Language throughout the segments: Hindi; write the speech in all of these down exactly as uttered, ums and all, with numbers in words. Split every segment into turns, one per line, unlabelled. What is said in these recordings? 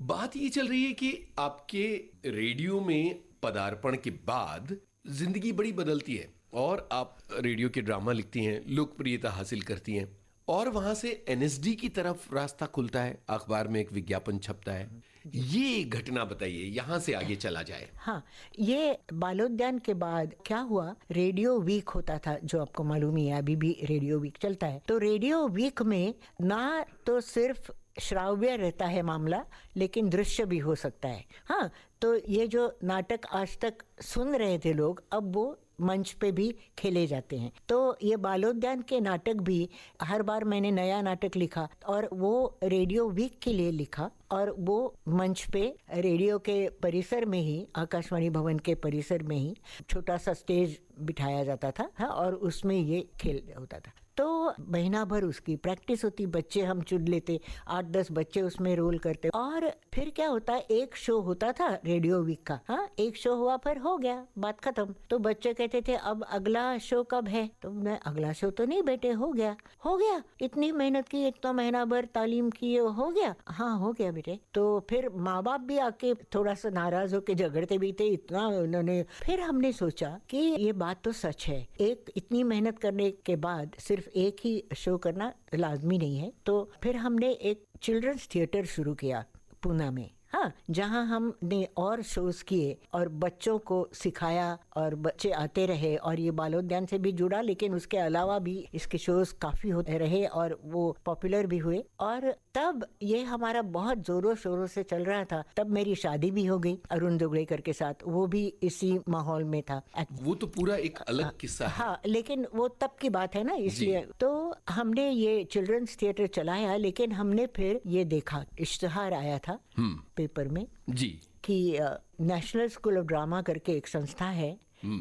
बात ये चल रही है कि आपके रेडियो में पदार्पण के बाद जिंदगी बड़ी बदलती है और आप रेडियो के ड्रामा लिखती हैं, लोकप्रियता हासिल करती हैं और वहां से एनएसडी की तरफ रास्ता खुलता है, अखबार में एक विज्ञापन छपता है। ये घटना बताइए, यहां से आगे चला जाए।
हाँ, ये बालोद्यान के बाद क्या हुआ, रेडियो वीक होता था, जो आपको मालूम ही है, अभी भी रेडियो वीक चलता है। तो रेडियो वीक में ना तो सिर्फ श्राव्य रहता है मामला, लेकिन दृश्य भी हो सकता है। हाँ, तो ये जो नाटक आज तक सुन रहे थे लोग, अब वो मंच पे भी खेले जाते हैं। तो ये बालोद्यान के नाटक भी, हर बार मैंने नया नाटक लिखा और वो रेडियो वीक के लिए लिखा, और वो मंच पे रेडियो के परिसर में ही, आकाशवाणी भवन के परिसर में ही छोटा सा स्टेज बिठाया जाता था। हाँ, और उसमें ये खेल होता था। तो महीना भर उसकी प्रैक्टिस होती, बच्चे हम चुन लेते, आठ दस बच्चे उसमें रोल करते, और फिर क्या होता, एक शो होता था रेडियो वीक का। हाँ, एक शो हुआ, फिर हो गया, बात खत्म। तो बच्चे कहते थे अब अगला शो कब है, तो मैं अगला शो तो नहीं बेटे, हो गया हो गया इतनी मेहनत की, इतना महीना भर तालीम की, हो गया। हाँ, हो गया बेटे। तो फिर माँ बाप भी आके थोड़ा सा नाराज होके झगड़ते भी थे, इतना उन्होंने। फिर हमने सोचा कि ये बात तो सच है, एक इतनी मेहनत करने के बाद सिर्फ एक ही शो करना लाजमी नहीं है। तो फिर हमने एक चिल्ड्रंस थिएटर शुरू किया पूना में। हाँ, जहाँ हमने और शोज किए और बच्चों को सिखाया और बच्चे आते रहे, और ये बालोद्यान से भी जुड़ा, लेकिन उसके अलावा भी इसके शोज काफी होते रहे और वो पॉपुलर भी हुए। और तब ये हमारा बहुत जोरों शोरों से चल रहा था। तब मेरी शादी भी हो गई अरुण जोगड़ेकर के साथ, वो भी इसी माहौल में था।
वो तो पूरा एक अलग किस्सा है।
हाँ, लेकिन वो तब की बात है ना, इसलिए तो हमने ये चिल्ड्रंस थिएटर चलाया। लेकिन हमने फिर ये देखा, इश्तिहार आया था पेपर में
जी
कि नेशनल स्कूल ऑफ ड्रामा करके एक संस्था है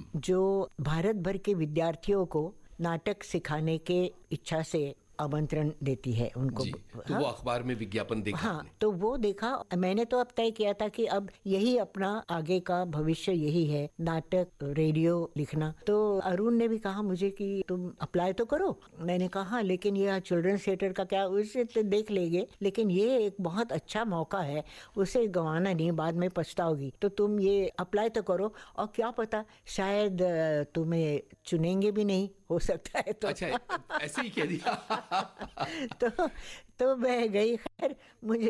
जो भारत भर के विद्यार्थियों को नाटक सिखाने के इच्छा से आमंत्रण देती है उनको।
तो हाँ? वो अखबार में विज्ञापन देखा
हाँ,
आपने?
तो वो देखा। मैंने तो अब तय किया था कि अब यही अपना आगे का भविष्य यही है, नाटक रेडियो लिखना। तो अरुण ने भी कहा मुझे कि तुम अप्लाई तो करो। मैंने कहा हाँ, लेकिन ये चिल्ड्रंस थिएटर का क्या, उसे तो देख लेंगे, लेकिन ये एक बहुत अच्छा मौका है, उसे गंवाना नहीं, बाद में पछताओगी। तो तुम ये अप्लाई तो करो, और क्या पता शायद तुम्हें चुनेंगे भी नहीं, हो सकता है। तो
अच्छा, ऐसे ही कह दिया।
तो तो मैं गई। खैर, मुझे